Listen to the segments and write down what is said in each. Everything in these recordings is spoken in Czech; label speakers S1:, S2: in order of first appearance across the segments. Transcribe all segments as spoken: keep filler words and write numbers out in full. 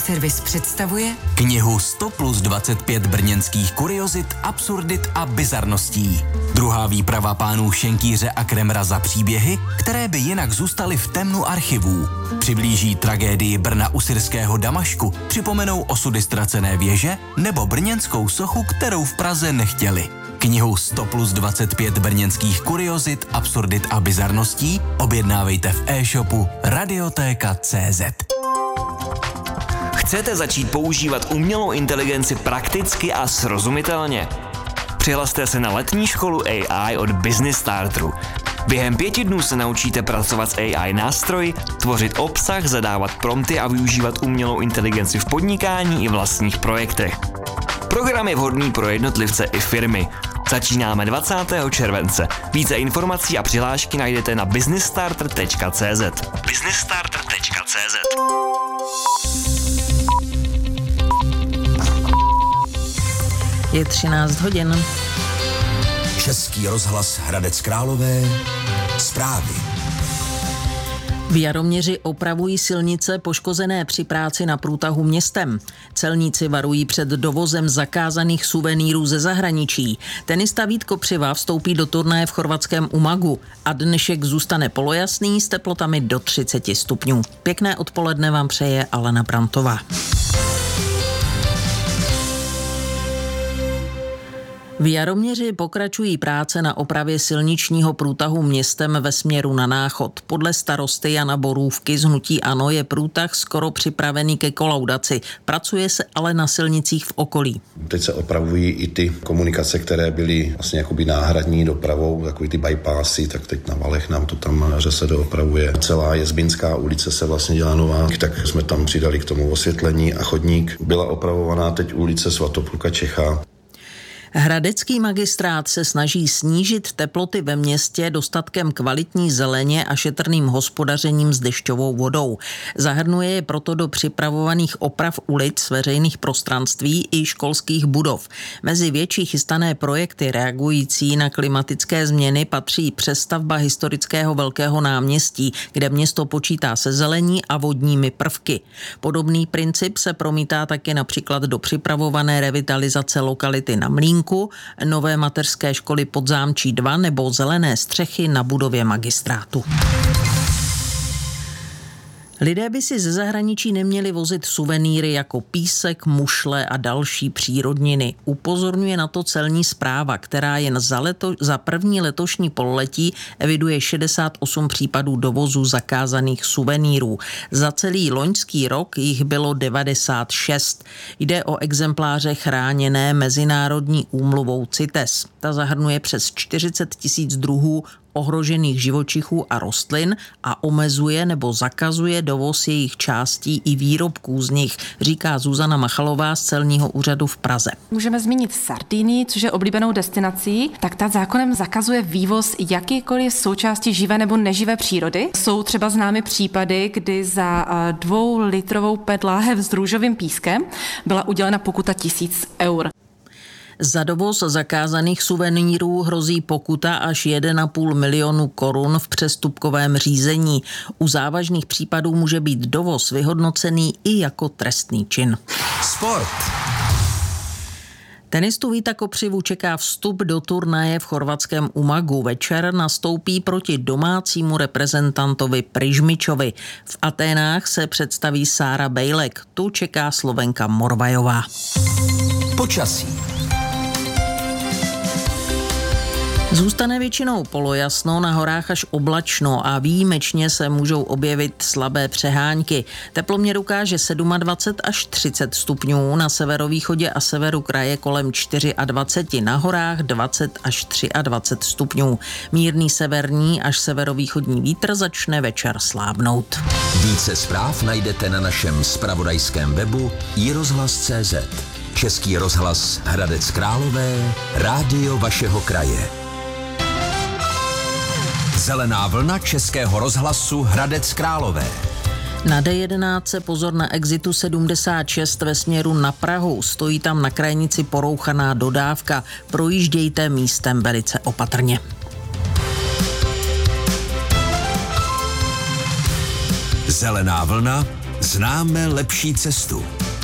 S1: Servis představuje
S2: knihu sto plus dvacet pět brněnských kuriozit, absurdit a bizarností. Druhá výprava pánů Šenkýře a Kremra za příběhy, které by jinak zůstaly v temnu archivů. Přiblíží tragédii Brna u syrského Damašku, připomenou osudy ztracené věže nebo brněnskou sochu, kterou v Praze nechtěli. Knihu sto plus dvacet pět brněnských kuriozit, absurdit a bizarností objednávejte v e-shopu radiotéka tečka cé zet.
S3: Chcete začít používat umělou inteligenci prakticky a srozumitelně? Přihlaste se na letní školu A I od Business Starteru. Během pěti dnů se naučíte pracovat s A I nástroji, tvořit obsah, zadávat prompty a využívat umělou inteligenci v podnikání i vlastních projektech. Program je vhodný pro jednotlivce i firmy. Začínáme dvacátého července. Více informací a přihlášky najdete na business starter tečka cé zet. business starter tečka cé zet.
S4: Je třináct hodin.
S5: Český rozhlas Hradec Králové. Zprávy.
S4: V Jaroměři opravují silnice poškozené při práci na průtahu městem. Celníci varují před dovozem zakázaných suvenýrů ze zahraničí. Tenista Vít Kopřiva vstoupí do turnaje v chorvatském Umagu a dnešek zůstane polojasný s teplotami do třicet stupňů. Pěkné odpoledne vám přeje Alena Brantová. V Jaroměři pokračují práce na opravě silničního průtahu městem ve směru na Náchod. Podle starosty Jana Borůvky z hnutí ANO je průtah skoro připravený ke kolaudaci. Pracuje se ale na silnicích v okolí.
S6: Teď se opravují i ty komunikace, které byly vlastně jakoby náhradní dopravou, takový ty bypassy, tak teď na Valech nám to tam že se doopravuje. Celá Jezbinská ulice se vlastně dělá nová, tak jsme tam přidali k tomu osvětlení a chodník. Byla opravovaná teď ulice Svatopluka Čecha.
S4: Hradecký magistrát se snaží snížit teploty ve městě dostatkem kvalitní zeleně a šetrným hospodařením s dešťovou vodou. Zahrnuje je proto do připravovaných oprav ulic, veřejných prostranství i školských budov. Mezi větší chystané projekty reagující na klimatické změny patří přestavba historického Velkého náměstí, kde město počítá se zelení a vodními prvky. Podobný princip se promítá taky například do připravované revitalizace lokality na Mlýnku, nové mateřské školy Podzámčí dva nebo zelené střechy na budově magistrátu. Lidé by si ze zahraničí neměli vozit suvenýry jako písek, mušle a další přírodniny. Upozorňuje na to celní správa, která jen za, leto, za první letošní pololetí eviduje šedesát osm případů dovozu zakázaných suvenýrů. Za celý loňský rok jich bylo devadesát šest. Jde o exempláře chráněné mezinárodní úmluvou CITES. Ta zahrnuje přes čtyřicet tisíc druhů ohrožených živočichů a rostlin a omezuje nebo zakazuje dovoz jejich částí i výrobků z nich, říká Zuzana Machalová z celního úřadu v Praze.
S7: Můžeme zmínit Sardinii, což je oblíbenou destinací, tak ta zákonem zakazuje vývoz jakýkoliv součástí živé nebo neživé přírody. Jsou třeba známy případy, kdy za dvoulitrovou pé dé láhev s růžovým pískem byla udělena pokuta tisíc eur.
S4: Za dovoz zakázaných suvenýrů hrozí pokuta až jeden a půl milionu korun v přestupkovém řízení. U závažných případů může být dovoz vyhodnocený i jako trestný čin.
S5: Sport.
S4: Tenistu Víta Kopřivu čeká vstup do turnaje v chorvatském Umagu. Večer nastoupí proti domácímu reprezentantovi Prižmičovi. V Aténách se představí Sára Bejlek. Tu čeká Slovenka Morvajová.
S5: Počasí.
S4: Zůstane většinou polojasno, na horách až oblačno a výjimečně se můžou objevit slabé přehánky. Teploměr ukáže dvacet sedm až třicet stupňů, na severovýchodě a severu kraje kolem dvacet čtyři, na horách dvacet až dvacet tři stupňů. Mírný severní až severovýchodní vítr začne večer slábnout.
S5: Více zpráv najdete na našem zpravodajském webu i rozhlas tečka cé zet. Český rozhlas Hradec Králové, rádio vašeho kraje. Zelená vlna Českého rozhlasu Hradec Králové.
S4: Na dé jedenáct se pozor na exitu sedmdesát šest ve směru na Prahu. Stojí tam na krajnici porouchaná dodávka. Projíždějte místem velice opatrně.
S5: Zelená vlna Známe lepší cestu.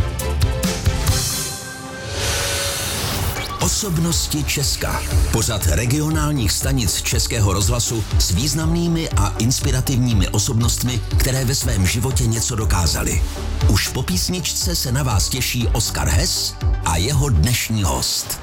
S5: Osobnosti Česka. Pořad regionálních stanic Českého rozhlasu s významnými a inspirativními osobnostmi, které ve svém životě něco dokázaly. Už po písničce se na vás těší Oskar Hess a jeho dnešní host.